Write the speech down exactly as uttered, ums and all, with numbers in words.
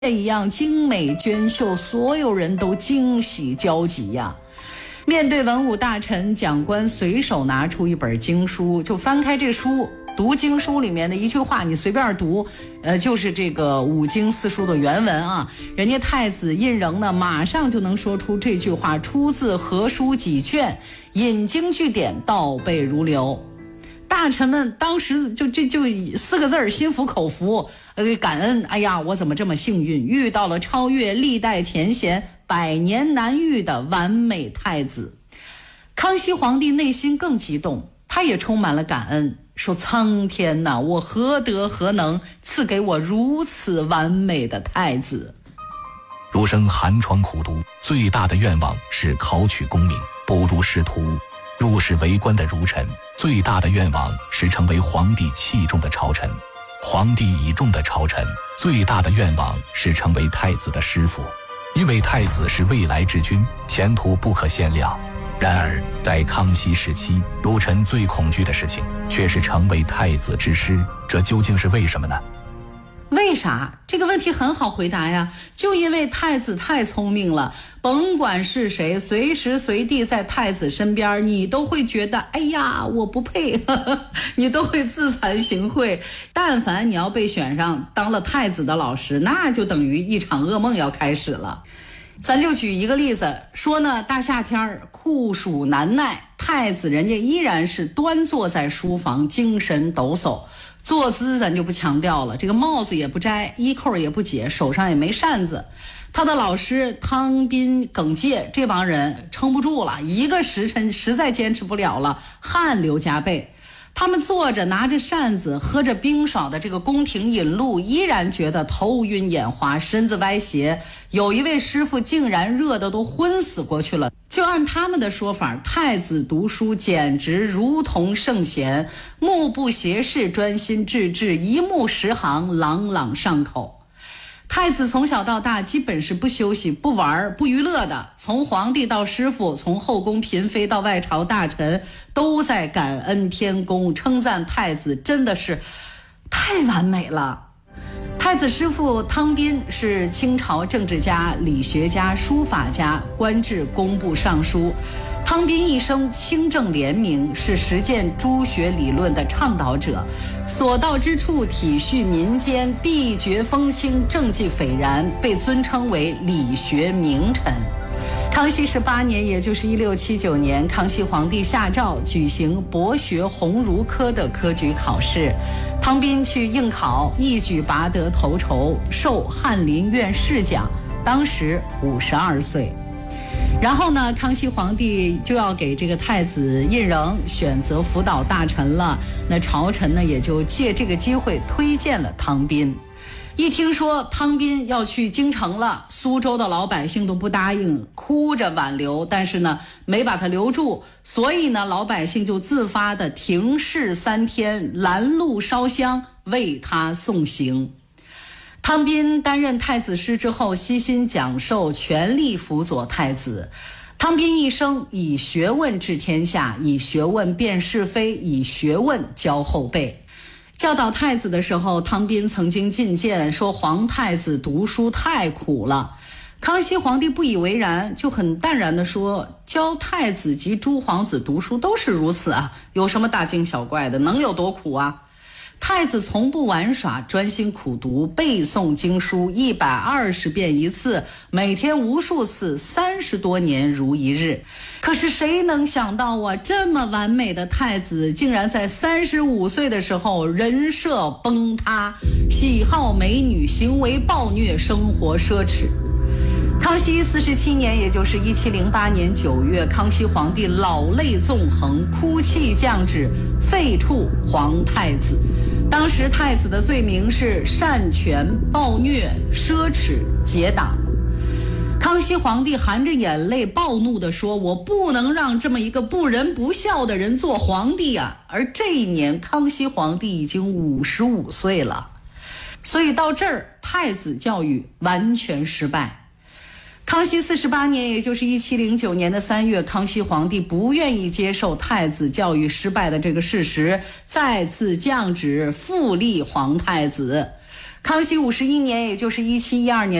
一样精美娟秀，所有人都惊喜交集呀。面对文武大臣，讲官随手拿出一本经书，就翻开这书，读经书里面的一句话，你随便读，呃，就是这个五经四书的原文啊。人家太子胤禛呢，马上就能说出这句话出自何书几卷，引经据典，倒背如流。大臣们当时就就就四个字儿，心服口服，呃，感恩。哎呀，我怎么这么幸运，遇到了超越历代前贤、百年难遇的完美太子。康熙皇帝内心更激动，他也充满了感恩，说：苍天哪，我何德何能，赐给我如此完美的太子。 儒生寒窗苦读，最大的愿望是考取功名，步入仕途。入仕为官的儒臣，最大的愿望是成为皇帝器重的朝臣；皇帝倚重的朝臣，最大的愿望是成为太子的师傅。因为太子是未来之君，前途不可限量。然而，在康熙时期，儒臣最恐惧的事情却是成为太子之师，这究竟是为什么呢？ 为啥？这个问题很好回答呀，就因为太子太聪明了，甭管是谁，随时随地在太子身边，你都会觉得，哎呀，我不配，呵呵，你都会自惭形秽。但凡你要被选上当了太子的老师，那就等于一场噩梦要开始了。咱就举一个例子，说呢，大夏天酷暑难耐，太子人家依然是端坐在书房，精神抖擞。坐姿咱就不强调了，这个帽子也不摘，衣扣也不解，手上也没扇子。他的老师汤斌、耿介这帮人撑不住了，一个时辰实在坚持不了了，汗流浃背。他们坐着拿着扇子，喝着冰爽的这个宫廷饮露，依然觉得头晕眼花，身子歪斜。有一位师傅竟然热得都昏死过去了。就按他们的说法，太子读书简直如同圣贤，目不斜视，专心致志，一目十行，朗朗上口。太子从小到大基本是不休息、不玩、不娱乐的，从皇帝到师傅，从后宫嫔妃到外朝大臣，都在感恩天公，称赞太子真的是太完美了。太子师傅汤斌是清朝政治家、理学家、书法家，官至工部尚书。汤斌一生清正廉明，是实践朱学理论的倡导者，所到之处体恤民间，必绝风清，政绩斐然，被尊称为理学名臣。康熙十八年，也就是一六七九年，康熙皇帝下诏举行博学鸿儒科的科举考试，汤斌去应考，一举拔得头筹，授翰林院士奖，当时五十二岁。然后呢，康熙皇帝就要给这个太子胤禛选择辅导大臣了，那朝臣呢也就借这个机会推荐了汤斌。一听说汤斌要去京城了，苏州的老百姓都不答应，哭着挽留，但是呢没把他留住，所以呢老百姓就自发的停市三天，拦路烧香为他送行。汤斌担任太子师之后，悉心讲授，全力辅佐太子。汤斌一生以学问治天下，以学问辨是非，以学问教后辈。教导太子的时候，汤斌曾经进谏说皇太子读书太苦了。康熙皇帝不以为然，就很淡然地说，教太子及诸皇子读书都是如此啊，有什么大惊小怪的，能有多苦啊？太子从不玩耍，专心苦读，背诵经书一百二十遍一次，每天无数次，三十多年如一日。可是谁能想到啊，这么完美的太子，竟然在三十五岁的时候人设崩塌，喜好美女，行为暴虐，生活奢侈。康熙四十七年，也就是一七零八年九月，康熙皇帝老泪纵横，哭泣降旨，废黜皇太子。当时太子的罪名是擅权、暴虐、奢侈、结党。康熙皇帝含着眼泪暴怒地说，我不能让这么一个不仁不孝的人做皇帝啊！而这一年康熙皇帝已经五十五岁了，所以到这儿太子教育完全失败。康熙四十八年，也就是一七零九年的三月，康熙皇帝不愿意接受太子教育失败的这个事实，再次降旨复立皇太子。 康熙五十一年，也就是一七一二年。